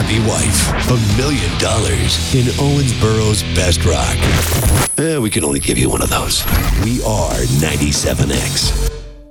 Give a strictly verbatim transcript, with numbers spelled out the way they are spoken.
wannabe wife. A million dollars in Owensboro's best rock. Eh, we can only give you one of those. We are ninety-seven X.